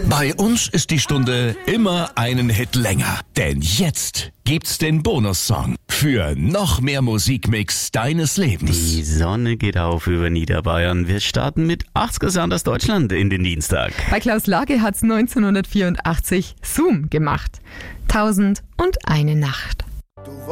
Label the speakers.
Speaker 1: Bei uns ist die Stunde immer einen Hit länger. Denn jetzt gibt's den Bonussong für noch mehr Musikmix deines Lebens.
Speaker 2: Die Sonne geht auf über Niederbayern. Wir starten mit 80er Sound aus Deutschland in den Dienstag.
Speaker 3: Bei Klaus Lage hat's 1984 Zoom gemacht. 1001 Nacht.